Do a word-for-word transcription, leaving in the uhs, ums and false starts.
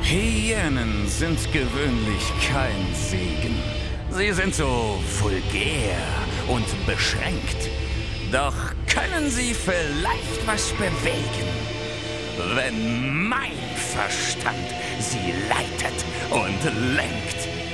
Hyänen sind gewöhnlich kein Segen. Sie sind so vulgär und beschränkt. Doch können sie vielleicht was bewegen, wenn mein Verstand sie leitet und lenkt.